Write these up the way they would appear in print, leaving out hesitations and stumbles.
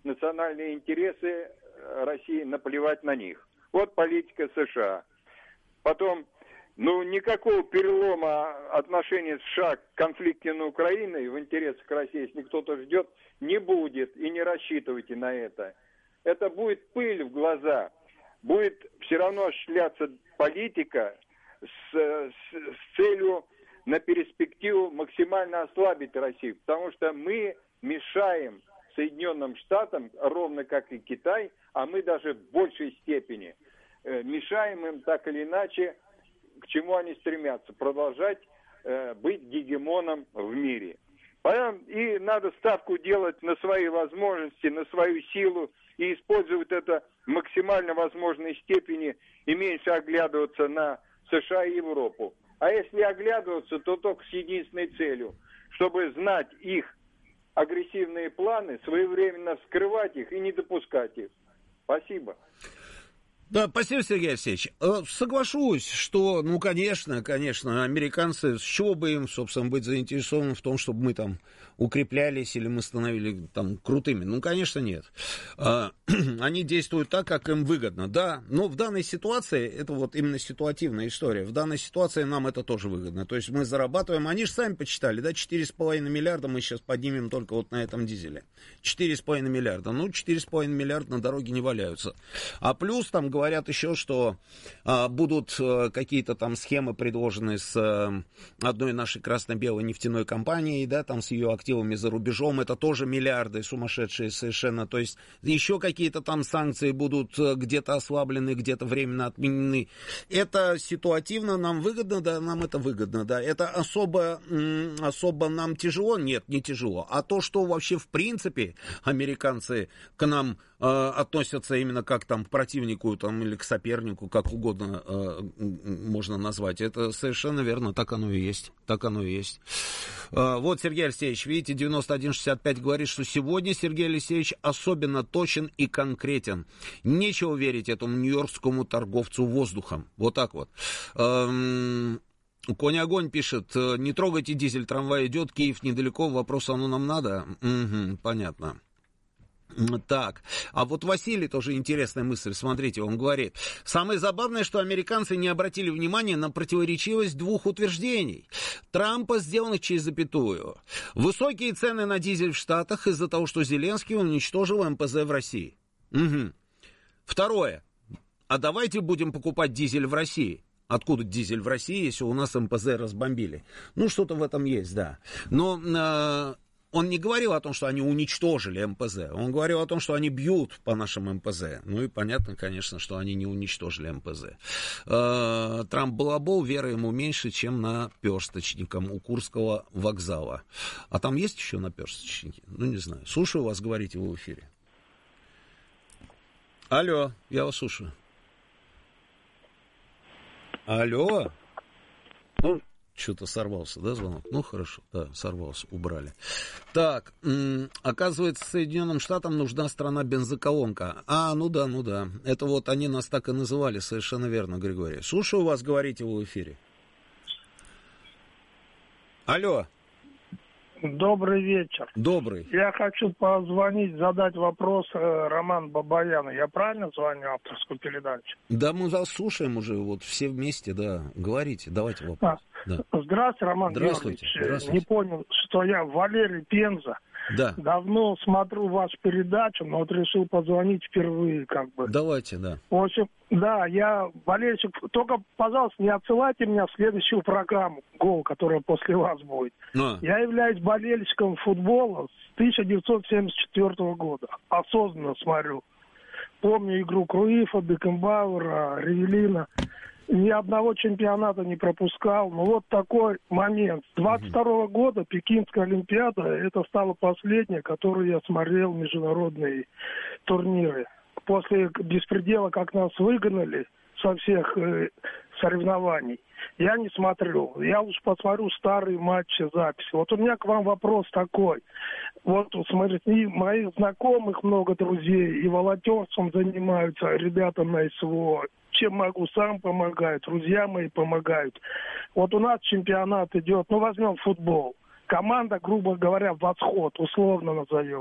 национальные интересы России, наплевать на них. Вот политика США. Потом, никакого перелома отношений США к конфликту на Украине в интересах России, если кто-то ждет, не будет, и не рассчитывайте на это. Это будет пыль в глаза. Будет все равно осуществляться политика с целью на перспективу максимально ослабить Россию, потому что мы мешаем Соединенным Штатам, ровно как и Китай, а мы даже в большей степени мешаем им так или иначе, к чему они стремятся, продолжать быть гегемоном в мире. И надо ставку делать на свои возможности, на свою силу и использовать это в максимально возможной степени и меньше оглядываться на США и Европу. А если оглядываться, то только с единственной целью, чтобы знать их агрессивные планы, своевременно вскрывать их и не допускать их. Спасибо. Да, спасибо, Сергей Алексеевич. Соглашусь, что, конечно, американцы, с чего бы им, собственно, быть заинтересованы в том, чтобы мы там укреплялись или мы становились там крутыми? Конечно, нет. Они действуют так, как им выгодно, да, но в данной ситуации, это вот именно ситуативная история, в данной ситуации нам это тоже выгодно. То есть мы зарабатываем, они же сами почитали, да, 4,5 миллиарда мы сейчас поднимем только вот на этом дизеле. 4,5 миллиарда. 4,5 миллиарда на дороге не валяются. А плюс там говорят еще, что будут какие-то там схемы предложены с одной нашей красно-белой нефтяной компанией, да, там с ее активами за рубежом, это тоже миллиарды сумасшедшие совершенно, то есть еще какие-то там санкции будут где-то ослаблены, где-то временно отменены. Это ситуативно нам выгодно, да, нам это выгодно, да, это особо нам тяжело? Нет, не тяжело. А то, что вообще в принципе американцы к нам относятся именно как там к противнику там, или к сопернику, как угодно можно назвать. Это совершенно верно, так оно и есть. Так оно и есть. Вот Сергей Алексеевич, видите, 9165 говорит, что сегодня Сергей Алексеевич особенно точен и конкретен. Нечего верить этому нью-йоркскому торговцу воздухом. Вот так вот. Конь Огонь пишет, не трогайте дизель, трамвай идет, Киев недалеко, вопрос, оно нам надо? Угу, понятно. Так, а вот Василий тоже интересная мысль, смотрите, он говорит, самое забавное, что американцы не обратили внимания на противоречивость двух утверждений Трампа, сделанных через запятую. Высокие цены на дизель в Штатах из-за того, что Зеленский уничтожил МПЗ в России. Угу. Второе, а давайте будем покупать дизель в России. Откуда дизель в России, если у нас МПЗ разбомбили? Что-то в этом есть, да. Но он не говорил о том, что они уничтожили МПЗ. Он говорил о том, что они бьют по нашим МПЗ. И понятно, конечно, что они не уничтожили МПЗ. Трамп балабол, вера ему меньше, чем наперсточникам у Курского вокзала. А там есть еще наперсточники? Не знаю. Слушаю вас, говорите вы в эфире. Алло, я вас слушаю. Алло. Что-то сорвался, да, звонок? Хорошо, да, сорвался, убрали. Так, оказывается, Соединенным Штатам нужна страна-бензоколонка. Ну да. Это вот они нас так и называли, совершенно верно, Григорий. Слушаю вас, говорите вы в эфире. Алло. Добрый вечер. Добрый. Я хочу позвонить, задать вопрос Роману Бабаяну. Я правильно звоню авторскую передачу? Да, мы вас слушаем уже, вот все вместе, да. Говорите, давайте вопрос. Да. Здравствуйте, Роман Здравствуйте. Георгиевич. Здравствуйте. Не понял, что я Валерий Пенза. Да. Давно смотрю вашу передачу, но решил позвонить впервые, Давайте, да. В общем, да, я, Валерийчик, только, пожалуйста, не отсылайте меня в следующую программу «Гол», которая после вас будет. Я являюсь болельщиком футбола с 1974 года. Осознанно смотрю. Помню игру Круифа, Бекенбауэра, Ривелина. Ни одного чемпионата не пропускал. Вот такой момент. С 22 года Пекинская Олимпиада, это стало последнее, которую я смотрел, международные турниры. После беспредела, как нас выгнали со всех соревнований, я не смотрю. Я лучше посмотрю старые матчи, записи. Вот у меня к вам вопрос такой. Вот, смотрите, и моих знакомых много друзей, и волонтерством занимаются ребята на СВО. Чем могу, сам помогаю, друзья мои помогают. Вот у нас чемпионат идет, возьмем футбол. Команда, грубо говоря, «Восход», условно назовем.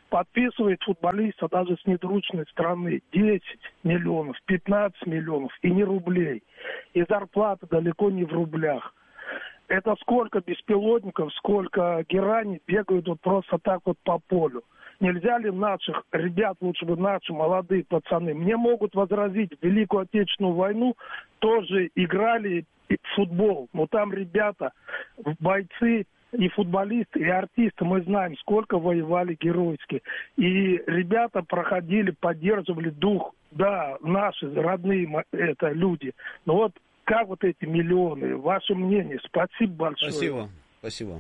подписывает футболиста даже с недружной страны 10 миллионов, 15 миллионов и не рублей. И зарплата далеко не в рублях. Это сколько беспилотников, сколько герани бегают вот просто так вот по полю. Нельзя ли наших ребят, лучше бы наши молодые пацаны, мне могут возразить, в Великую Отечественную войну тоже играли в футбол. Но там ребята, бойцы и футболисты, и артисты, мы знаем, сколько воевали геройски. И ребята проходили, поддерживали дух, да, наши родные это люди. Но вот как вот эти миллионы? Ваше мнение? Спасибо большое. Спасибо.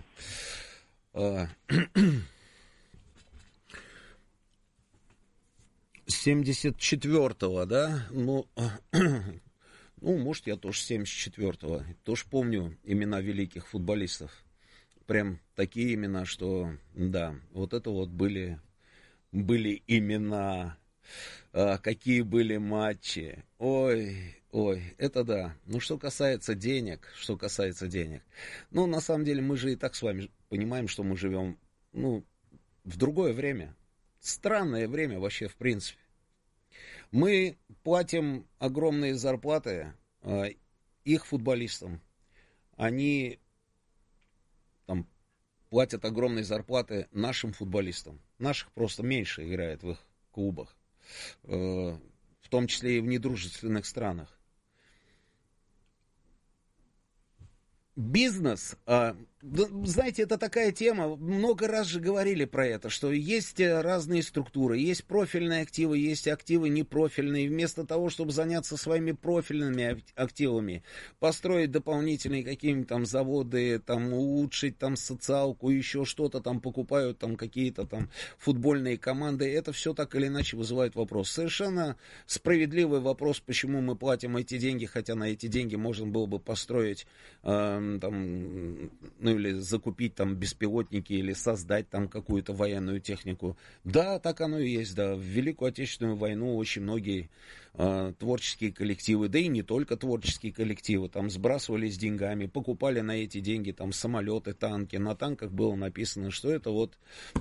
С 74-го, да? Ну, может, я тоже с 74-го. Тоже помню имена великих футболистов. Прям такие имена, что, да, вот это вот были имена. Какие были матчи. Ой, это да. Ну, что касается денег. Ну, на самом деле, мы же и так с вами понимаем, что мы живем, в другое время. Странное время вообще, в принципе. Мы платим огромные зарплаты их футболистам. Они там платят огромные зарплаты нашим футболистам. Наших просто меньше играет в их клубах. В том числе и в недружественных странах. Бизнес, знаете, это такая тема, много раз же говорили про это, что есть разные структуры, есть профильные активы, есть активы непрофильные. Вместо того, чтобы заняться своими профильными активами, построить дополнительные какие-нибудь там заводы, там улучшить там социалку, еще что-то там покупают, там какие-то там футбольные команды, это все так или иначе вызывает вопрос. Совершенно справедливый вопрос, почему мы платим эти деньги, хотя на эти деньги можно было бы построить или закупить там беспилотники, или создать там какую-то военную технику. Да, так оно и есть, да. В Великую Отечественную войну очень многие творческие коллективы, да и не только творческие коллективы, там сбрасывались деньгами, покупали на эти деньги там самолеты, танки. На танках было написано, что это вот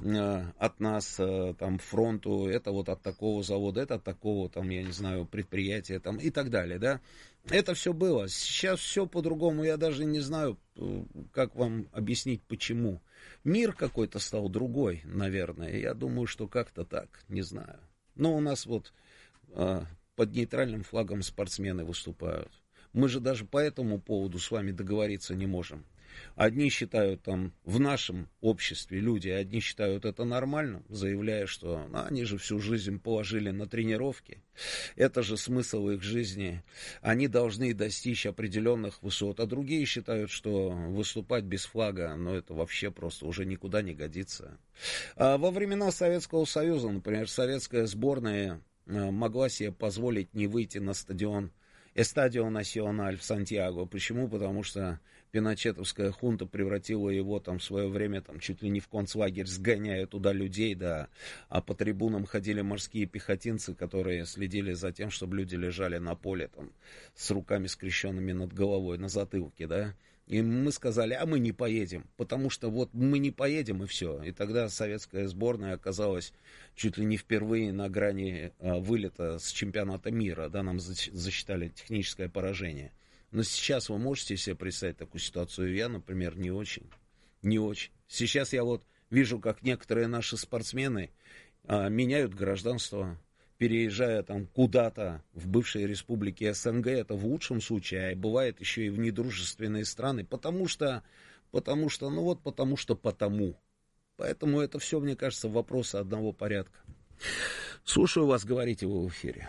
от нас там фронту, это вот от такого завода, это от такого там, я не знаю, предприятия там и так далее, да. Это все было. Сейчас все по-другому. Я даже не знаю, как вам объяснить, почему. Мир какой-то стал другой, наверное. Я думаю, что как-то так. Не знаю. Но у нас вот под нейтральным флагом спортсмены выступают. Мы же даже по этому поводу с вами договориться не можем. Одни считают там в нашем обществе люди, одни считают это нормально, заявляя, что они же всю жизнь положили на тренировки, это же смысл их жизни, они должны достичь определенных высот, а другие считают, что выступать без флага, это вообще просто уже никуда не годится. Во времена Советского Союза, например, советская сборная могла себе позволить не выйти на стадион Эстадио Националь в Сантьяго. Почему? Потому что пиночетовская хунта превратила его там в свое время там чуть ли не в концлагерь, сгоняя туда людей, да, а по трибунам ходили морские пехотинцы, которые следили за тем, чтобы люди лежали на поле там с руками скрещенными над головой, на затылке, да. И мы сказали, мы не поедем, потому что вот мы не поедем, и все. И тогда советская сборная оказалась чуть ли не впервые на грани вылета с чемпионата мира, да, нам засчитали техническое поражение. Но сейчас вы можете себе представить такую ситуацию? Я, например, не очень. Сейчас я вот вижу, как некоторые наши спортсмены меняют гражданство, переезжая там куда-то в бывшие республики СНГ, это в лучшем случае, а бывает еще и в недружественные страны, потому что. Поэтому это все, мне кажется, вопросы одного порядка. Слушаю вас, говорите вы в эфире.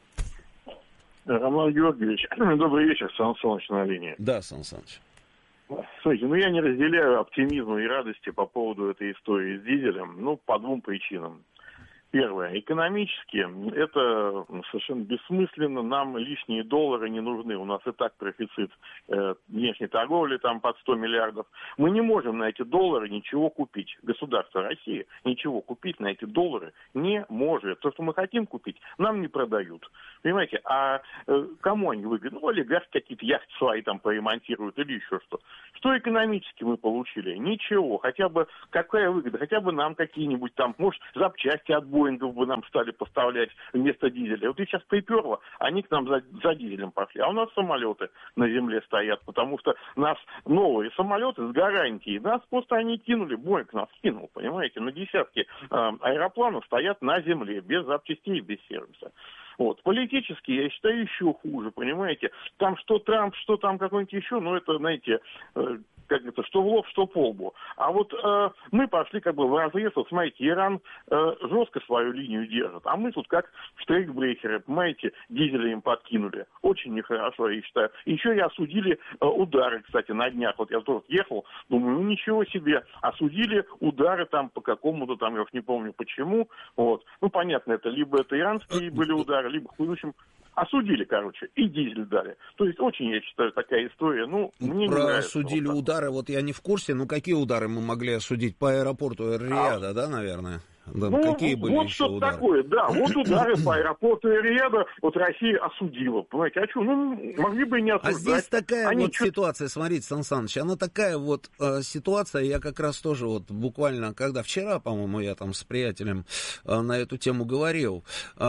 Роман Георгиевич, добрый вечер, Сан Саныч на линии. Да, Сан Саныч. Смотрите, я не разделяю оптимизма и радости по поводу этой истории с дизелем, по двум причинам. Первое. Экономически это совершенно бессмысленно. Нам лишние доллары не нужны. У нас и так профицит внешней торговли там под 100 миллиардов. Мы не можем на эти доллары ничего купить. Государство России ничего купить на эти доллары не может. То, что мы хотим купить, нам не продают. Понимаете, а кому они выгодны? Ну, олигархи какие-то яхты свои там поремонтируют или еще что. Что экономически мы получили? Ничего. Хотя бы какая выгода? Хотя бы нам какие-нибудь там, может, запчасти от Боингов бы нам стали поставлять вместо дизеля. Вот их сейчас приперло, они к нам за дизелем пошли. А у нас самолеты на земле стоят, потому что нас новые самолеты с гарантией. Нас просто они кинули, Боинг нас кинул, понимаете, на десятки аэропланов стоят на земле, без запчастей, без сервиса. Вот. Политически, я считаю, еще хуже, понимаете. Там что Трамп, что там какой-нибудь еще, ну это, знаете, как это, что в лоб, что по лбу. А вот мы пошли как бы в разрез, вот смотрите, Иран жестко свою линию держит, а мы тут как штрейкбрейкеры, понимаете, дизеля им подкинули. Очень нехорошо, я считаю. Еще и осудили удары, кстати, на днях. Вот я тоже ехал, думаю, ну ничего себе, осудили удары там по какому-то там, я уж не помню почему. Вот. Ну понятно, это либо это иранские были удары, либо, в общем, осудили, короче, и дизель дали. То есть очень, я считаю, такая история, ну, мне не нравится. Осудили вот удары, вот я не в курсе, ну, какие удары мы могли осудить по аэропорту Эр-Рияда, да, наверное? Да, ну, какие были вот еще что-то удары? такое, да, вот удары по аэропорту Эр-Рияда, вот Россия осудила, понимаете, а что, ну, могли бы и не осуждать. А здесь такая вот ситуация, смотрите, Сан Саныч, она такая вот ситуация, я как раз тоже вот буквально, когда вчера, по-моему, я там с приятелем на эту тему говорил,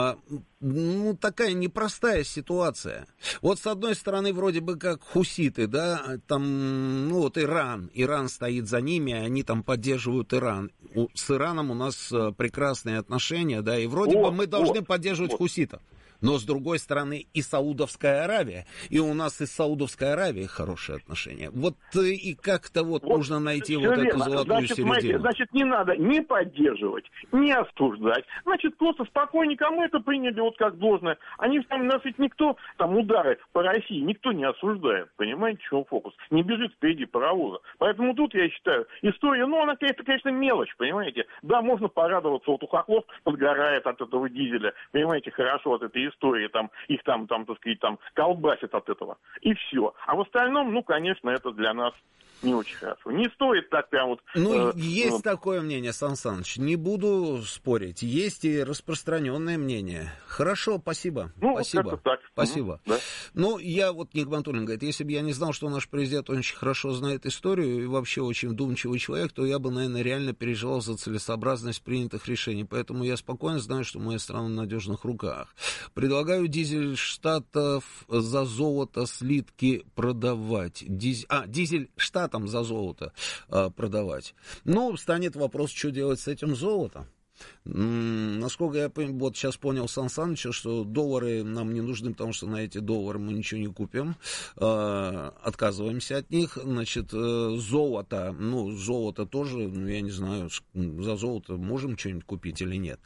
ну, такая непростая ситуация. Вот с одной стороны, вроде бы как хуситы, да, там, ну, вот Иран стоит за ними, они там поддерживают Иран. С Ираном у нас прекрасные отношения, да, и вроде бы мы должны поддерживать хуситов. Но, с другой стороны, и Саудовская Аравия, и у нас и с Саудовской Аравией хорошие отношения. Вот и как-то вот нужно найти вот эту золотую середину. Значит, не надо ни поддерживать, ни осуждать. Значит, просто спокойненько мы это приняли вот как должное. Они там, нас ведь никто, там удары по России, никто не осуждает. Понимаете, в чем фокус? Не бежит впереди паровоза. Поэтому тут, я считаю, история, ну, она, это, конечно, мелочь, понимаете. Да, можно порадоваться, вот у хохлов подгорает от этого дизеля, понимаете, хорошо от этой истории, там, их там, так сказать, там, колбасит от этого. И все. А в остальном, ну, конечно, это для нас не очень хорошо. Не стоит так прям вот... Ну, есть такое мнение, Сан Саныч, не буду спорить. Есть и распространенное мнение. Хорошо, спасибо. Ну, спасибо. Вот так. Спасибо. Да. Ну, я вот, Нигматуллин говорит, если бы я не знал, что наш президент очень хорошо знает историю и вообще очень вдумчивый человек, то я бы, наверное, реально переживал за целесообразность принятых решений. Поэтому я спокойно знаю, что моя страна в надежных руках. Предлагаю дизель Штатов за золото слитки продавать. Дизель Штатам за золото продавать. Ну, станет вопрос, что делать с этим золотом. Насколько я вот сейчас понял Сан Саныча, что доллары нам не нужны, потому что на эти доллары мы ничего не купим, отказываемся от них. Значит, золото, ну, золото тоже, ну, я не знаю, за золото можем что-нибудь купить или нет.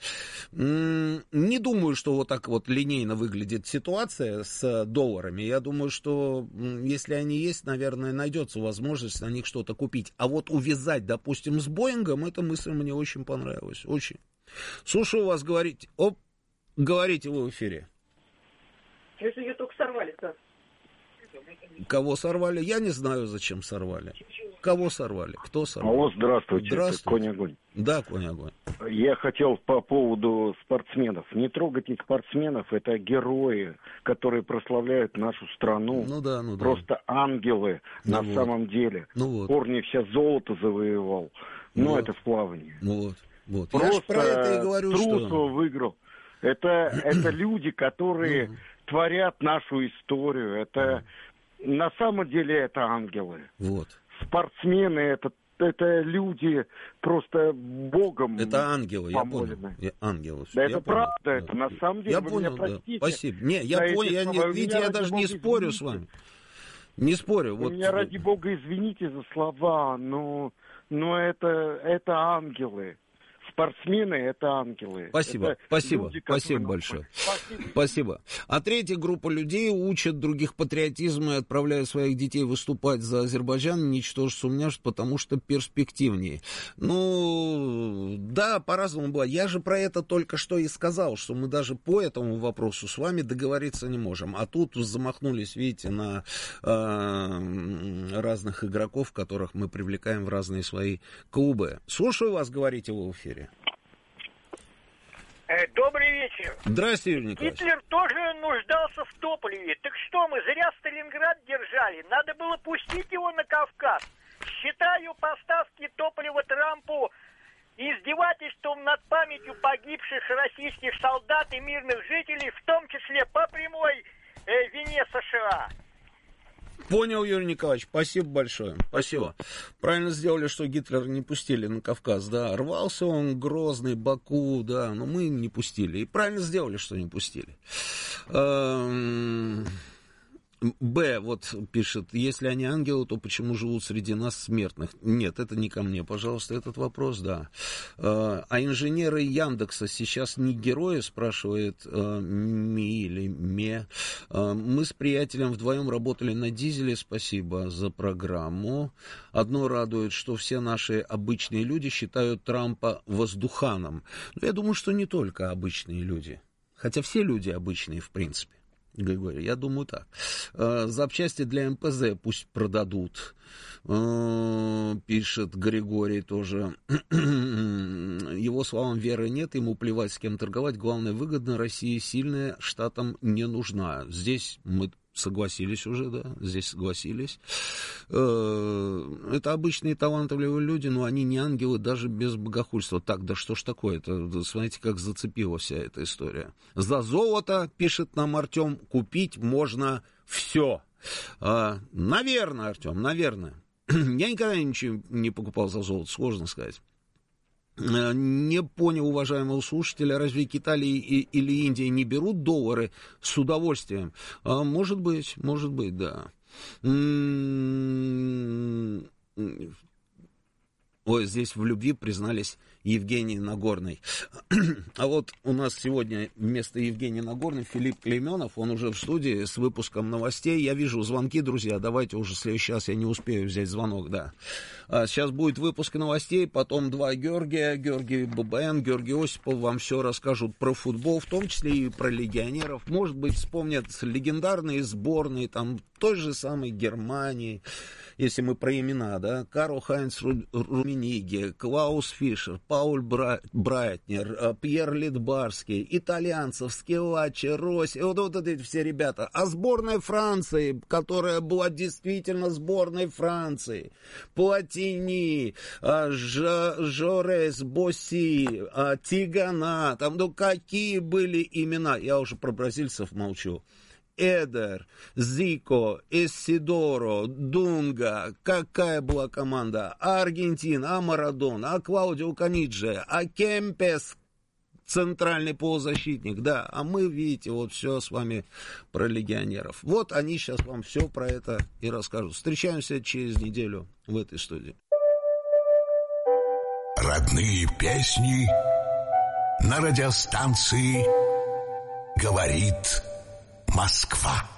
Не думаю, что вот так вот линейно выглядит ситуация с долларами. Я думаю, что если они есть, наверное, найдется возможность на них что-то купить. А вот увязать, допустим, с Боингом, эта мысль мне очень понравилась, очень. Слушаю вас, говорите. Говорите вы в эфире. Если ее только сорвали-то. Кого сорвали? Я не знаю, зачем сорвали. Кого сорвали? Кто сорвал? Алло, здравствуйте. Здравствуйте. Конь-огонь. Да, Конь-огонь. Я хотел по поводу спортсменов. Не трогайте спортсменов, это герои, которые прославляют нашу страну. Ну да. Просто ангелы на самом деле. Корни все золото завоевал. Но это в плавании. Вот. Просто я ж про это и говорю, Трусов что... выиграл. Это люди, которые творят нашу историю. Это на самом деле это ангелы. Вот. Спортсмены это люди просто Богом. Это ангелы, помолены. Я понял. Ангелы. Да, я это понял. правда, это на самом деле. Я вы понял, меня простите. Спасибо. Не, я понял, видите, я даже не спорю с вами. Не спорю. Вы меня, ради Бога, извините за слова, но это ангелы. Спортсмены — это ангелы. Спасибо большое. Спасибо. А третья группа людей учат других патриотизму и отправляют своих детей выступать за Азербайджан, ничтоже сумняшь, потому что перспективнее. Ну, да, по-разному бывает. Я же про это только что и сказал, что мы даже по этому вопросу с вами договориться не можем. А тут замахнулись, видите, на разных игроков, которых мы привлекаем в разные свои клубы. Слушаю вас, говорите вы в эфире. Добрый вечер. Здравствуйте, Юрий Николаевич. Гитлер тоже нуждался в топливе. Так что, мы зря Сталинград держали? Надо было пустить его на Кавказ. Считаю поставки топлива Трампу издевательством над памятью погибших российских солдат и мирных жителей, в том числе по прямой вине США. Понял, Юрий Николаевич, спасибо большое. Спасибо. Правильно сделали, что Гитлера не пустили на Кавказ, да. Рвался он, Грозный, Баку, да, но мы не пустили. И правильно сделали, что не пустили. Б, вот пишет, если они ангелы, то почему живут среди нас смертных? Нет, это не ко мне, пожалуйста, этот вопрос, да. А инженеры Яндекса сейчас не герои, спрашивает Ми или Ме. Мы с приятелем вдвоем работали на дизеле, спасибо за программу. Одно радует, что все наши обычные люди считают Трампа воздуханом. Но я думаю, что не только обычные люди, хотя все люди обычные, в принципе. Григорий, я думаю так. Запчасти для МПЗ пусть продадут, пишет Григорий тоже. Его словам веры нет, ему плевать, с кем торговать. Главное, выгодно, Россия сильная, штатам не нужна. Здесь мы согласились уже, да, здесь согласились. Это обычные талантливые люди, но они не ангелы даже без богохульства. Так, да что ж такое-то? Смотрите, как зацепила вся эта история. За золото, пишет нам Артем, купить можно все. Наверное, Артем, наверное. Я никогда ничего не покупал за золото, сложно сказать. Не понял, уважаемого слушателя, разве Китай или Индия не берут доллары с удовольствием? Может быть, да. Ой, здесь в любви признались Евгений Нагорный. А вот у нас сегодня вместо Евгения Нагорной Филипп Клейменов, он уже в студии с выпуском новостей. Я вижу звонки, друзья, давайте уже в следующий раз, я не успею взять звонок, да. Сейчас будет выпуск новостей, потом два Георгия, Георгий ББН, Георгий Осипов вам все расскажут про футбол, в том числе и про легионеров. Может быть, вспомнят легендарные сборные, там, той же самой Германии, если мы про имена, да, Карл-Хайнц Румениге, Клаус Фишер, Пауль Брайтнер, Пьер Литбарский, итальянцев, Скилаччи, Росси, вот эти все ребята. А сборная Франции, которая была действительно сборной Франции, Платини, Жорес, Босси, Тигана, там, ну, какие были имена, я уже про бразильцев молчу. Эдер, Зико, Эссидоро, Дунга, какая была команда, а Аргентина, а Марадона, а Клаудио Каниджи, а Кемпес, центральный полузащитник, да, а мы, видите, вот все с вами про легионеров. Вот они сейчас вам все про это и расскажут. Встречаемся через неделю в этой студии. Родные песни на радиостанции «Говорит Москва».